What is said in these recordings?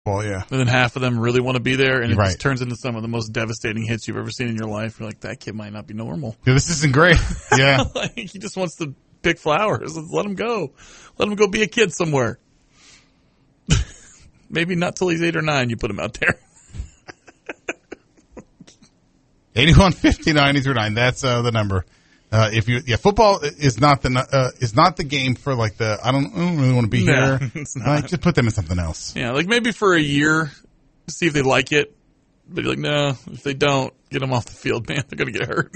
Well, yeah. And then half of them really want to be there, and it Right. just turns into some of the most devastating hits you've ever seen in your life. You're like, that kid might not be normal. Yeah, this isn't great. Yeah. Like, he just wants to pick flowers. Let's let him go. Let him go be a kid somewhere. Maybe not till he's 8 or 9 you put him out there. 81-50-93-9. That's the number. Football is not the game for like I don't really want to be No, here. it's not. Like, just put them in something else. Yeah, like maybe for a year to see if they like it. But you're like, no, if they don't, get them off the field, man. They're going to get hurt.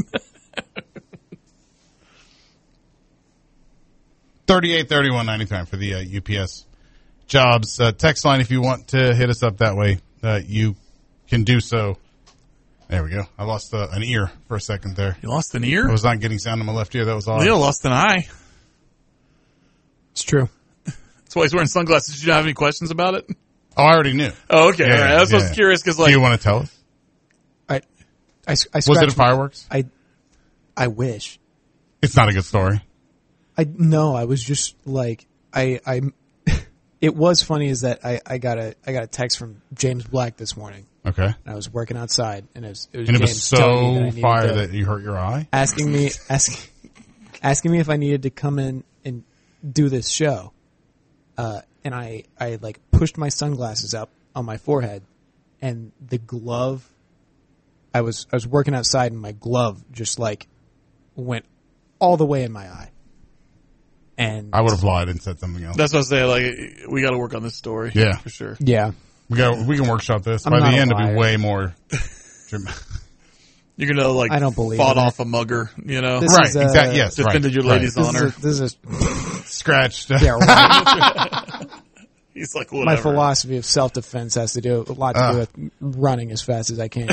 38-31-93 for the UPS jobs. Text line, if you want to hit us up that way, you can do so. There we go. I lost an ear for a second there. You lost an ear? I was not getting sound in my left ear. That was all. Leo lost an eye. It's true. That's why he's wearing sunglasses. Did you have any questions about it? Oh, I already knew. Oh, okay. Yeah, All right. That's what I yeah. was curious because, Do like, you want to tell us? I Was it a scratched- fireworks? I wish. It's not a good story. No, I was just like I it was funny is that I got a text from James Black this morning. Okay. And I was working outside and it was And it James was telling me that I so needed fire to- that you hurt your eye? asking me if I needed to come in and do this show. And I like pushed my sunglasses up on my forehead and the glove I was working outside and my glove just like went all the way in my eye. And I would have lied and said something else. that's what I was saying. Like, we got to work on this story. Yeah. For sure. yeah. We can workshop this. I'm By not the a end, it'll be liar. way more. You're going to, like, I don't believe fought in off a mugger, you know? This Right, is, exactly. Yes, defended right, your lady's right. honor. This is Scratched. yeah, right. He's like, whatever. My philosophy of self-defense has to do a lot to do with running as fast as I can.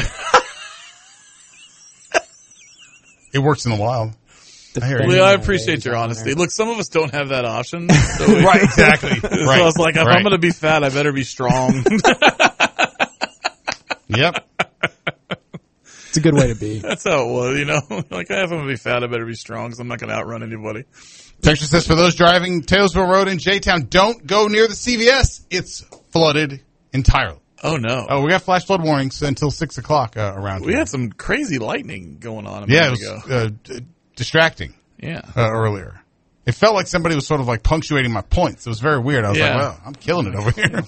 It works in the wild. I hear you. Leo, I appreciate your honesty. Look, some of us don't have that option. So we, Right, exactly. So Right. I was like, if right. I'm going to be fat, I better be strong. Yep. It's a good way to be. That's how it was, you know? Like, if I'm going to be fat, I better be strong because I'm not going to outrun anybody. Texas says, for those driving Taylorville Road in J-Town, don't go near the CVS. It's flooded entirely. Oh, no. Oh, we got flash flood warnings until 6 o'clock around We here. had some crazy lightning going on a Yeah, minute it ago. was distracting Yeah. earlier. It felt like somebody was sort of like punctuating my points. It was very weird. I was Yeah. like, well, I'm killing it over here.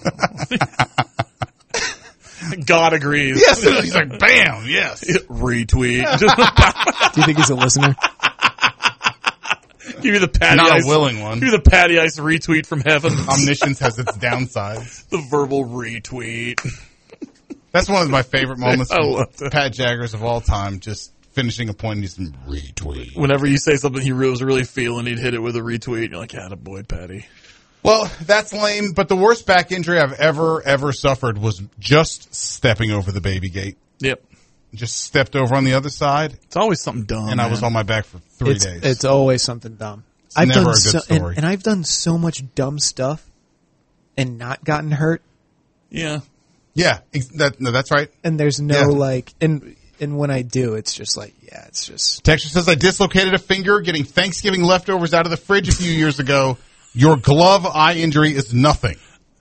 God agrees. Yes, he's like, bam, yes. Retweet. Do you think he's a listener? Give you the patty Not ice. a willing one. Give you the patty ice retweet from heaven. Omniscience has its downsides. The verbal retweet. That's one of my favorite moments I from love that. Pat Jaggers of all time, just finishing a point and just retweet. Whenever you say something he was really feeling, he'd hit it with a retweet. You're like, attaboy, Patty. Well, that's lame, but the worst back injury I've ever suffered was just stepping over the baby gate. Yep. Just stepped over on the other side, It's always something dumb. and I was man. on my back for 3 days. It's always something dumb. never a good story. And I've done so much dumb stuff and not gotten hurt. Yeah. Yeah, that's right. And there's no Yeah. like, and when I do, it's just like, yeah, it's just. Texture says, I dislocated a finger getting Thanksgiving leftovers out of the fridge a few years ago. Your glove eye injury is nothing.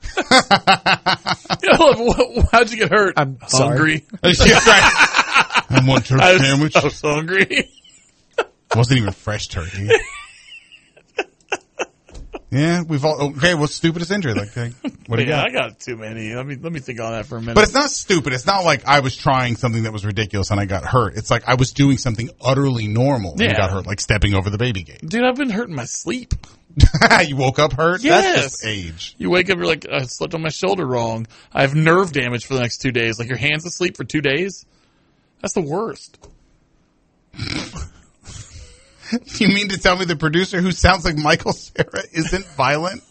How'd you get hurt? I'm sorry. hungry. Yeah, right. I want your sandwich. I was hungry. Wasn't even fresh turkey. Yeah, we've all, okay, what's stupidest injury? Like, okay, what do you Yeah, got? I got too many. Let me think on that for a minute. But it's not stupid. It's not like I was trying something that was ridiculous and I got hurt. It's like I was doing something utterly normal and Yeah. got hurt, like stepping over the baby gate. Dude, I've been hurt in my sleep. You woke up hurt? Yes. That's just age. You wake up, you're like, I slept on my shoulder wrong. I have nerve damage for the next 2 days. Like, your hand's asleep for 2 days? That's the worst. You mean to tell me the producer who sounds like Michael Cera isn't violent?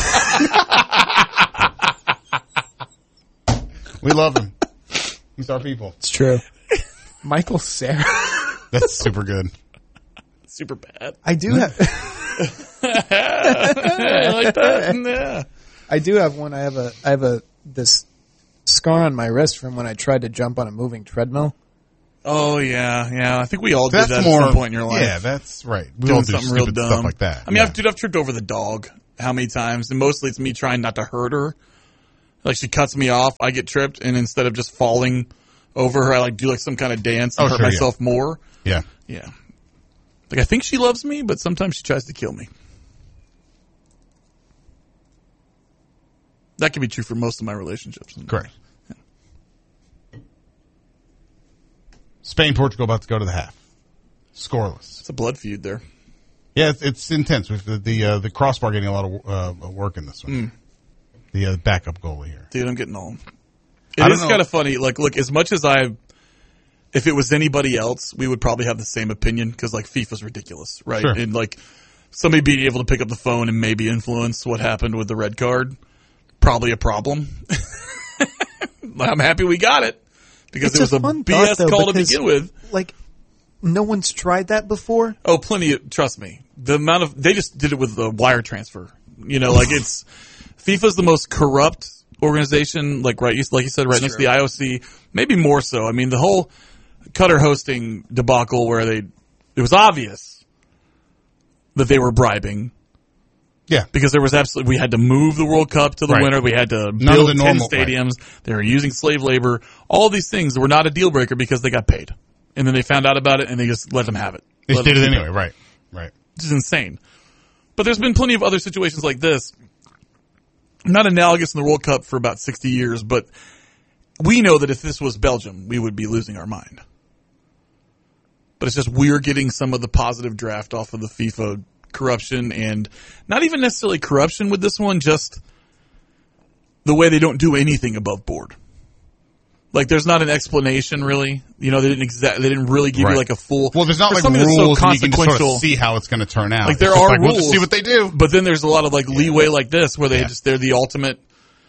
We love him. He's our people. It's true. Michael Cera. That's super good. Super bad. I do have. I like that. Yeah. I do have one. I have this scar on my wrist from when I tried to jump on a moving treadmill. Oh, yeah. I think we all That's did that more, at some point in your life. Yeah, that's right. We Doing all do something real stupid dumb. stuff like that. I mean, Yeah. I've tripped over the dog how many times, and mostly it's me trying not to hurt her. Like she cuts me off, I get tripped, and instead of just falling over her, I like do like some kind of dance and hurt myself more. Yeah. Yeah. Like I think she loves me, but sometimes she tries to kill me. That can be true for most of my relationships. Correct. Yeah. Spain, Portugal about to go to the half. Scoreless. It's a blood feud there. Yeah, it's intense with the crossbar getting a lot of work in this one. The backup goalie here. Dude, I'm getting old. It is kind of funny. Like, look, as much as if it was anybody else, we would probably have the same opinion because, like, FIFA's ridiculous, right? Sure. And, like, somebody being able to pick up the phone and maybe influence what happened with the red card, probably a problem. I'm happy we got it because it was a BS call to begin with. Like, no one's tried that before? Oh, plenty. Trust me. They just did it with the wire transfer. You know, like FIFA's the most corrupt organization, like you said, right next to the IOC, maybe more so. I mean, the whole Qatar hosting debacle where it was obvious that they were bribing. Yeah. Because we had to move the World Cup to the winter. We had to build 10 stadiums. They were using slave labor. All these things were not a deal breaker because they got paid. And then they found out about it and they just let them have it. They did it anyway. Right. Right. Which is insane. But there's been plenty of other situations like this. Not analogous in the World Cup for about 60 years, but we know that if this was Belgium, we would be losing our mind. But it's just we're getting some of the positive draft off of the FIFA corruption, and not even necessarily corruption with this one, just the way they don't do anything above board. Like, there's not an explanation, really. You know, they didn't really give you like a full. Well, there's not like rules, so and you can just sort of see how it's going to turn out. Like, there are rules. We'll just see what they do. But then there's a lot of like leeway like this, where they're the ultimate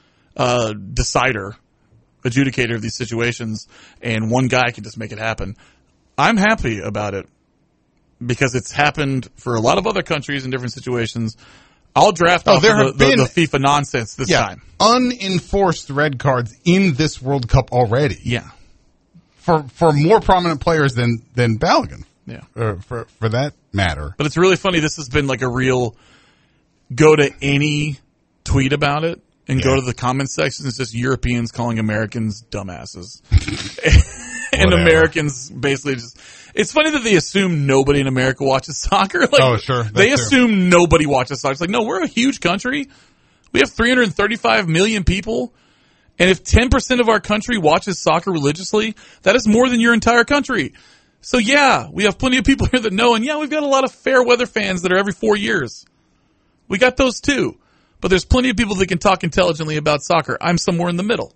decider, adjudicator of these situations, and one guy can just make it happen. I'm happy about it because it's happened for a lot of other countries in different situations. I'll draft off the FIFA nonsense this time. Unenforced red cards in this World Cup already. Yeah. For more prominent players than Balogun. Yeah. For that matter. But it's really funny. This has been like a real go to any tweet about it and go to the comment section. It's just Europeans calling Americans dumbasses. And Americans basically just... It's funny that they assume nobody in America watches soccer. Like, oh, sure. They assume nobody watches soccer. It's like, no, we're a huge country. We have 335 million people. And if 10% of our country watches soccer religiously, that is more than your entire country. So, yeah, we have plenty of people here that know. And, yeah, we've got a lot of fair weather fans that are every 4 years. We got those, too. But there's plenty of people that can talk intelligently about soccer. I'm somewhere in the middle.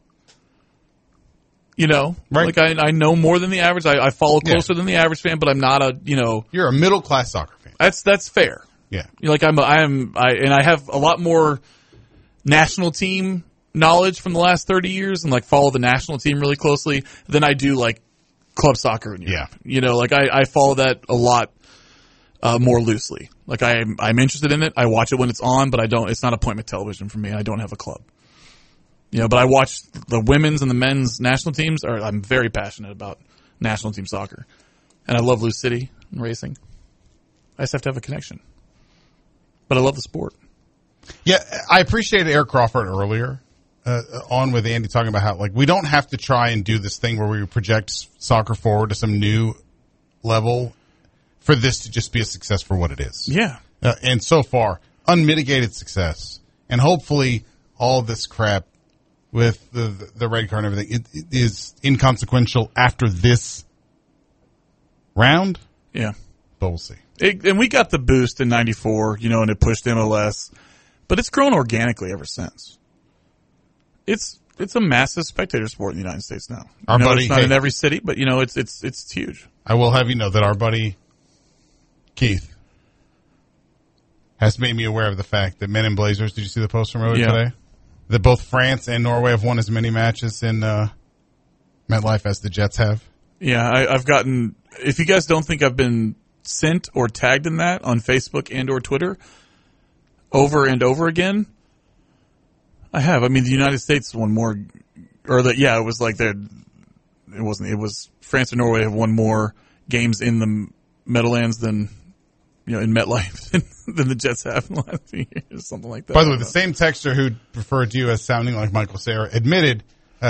You know, right. Like I know more than the average. I follow closer than the average fan, but I'm not a, you know. You're a middle class soccer fan. That's fair. Yeah. Like I have a lot more national team knowledge from the last 30 years and like follow the national team really closely than I do like club soccer in Europe. Yeah. You know, like I follow that a lot more loosely. Like I'm interested in it. I watch it when it's on, but it's not appointment television for me. I don't have a club. You know, but I watch the women's and the men's national teams. I'm very passionate about national team soccer. And I love Loose City and racing. I just have to have a connection. But I love the sport. Yeah, I appreciated Eric Crawford earlier on with Andy talking about how, like, we don't have to try and do this thing where we project soccer forward to some new level for this to just be a success for what it is. Yeah. And so far, unmitigated success. And hopefully all this crap with the red card and everything, it is inconsequential after this round. Yeah. But we'll see. And we got the boost in 94, you know, and it pushed MLS. But it's grown organically ever since. It's a massive spectator sport in the United States now. Our buddy, it's not in every city, but, you know, it's huge. I will have you know that our buddy Keith has made me aware of the fact that Men in Blazers, did you see the post from earlier today? That both France and Norway have won as many matches in MetLife as the Jets have. Yeah, I've gotten... If you guys don't think I've been sent or tagged in that on Facebook and or Twitter over and over again, I have. I mean, the United States won more... it was like it was France and Norway have won more games in the Meadowlands than in MetLife than the Jets have in the last few years, something like that. By the way, the same texter who preferred you as sounding like Michael Cera admitted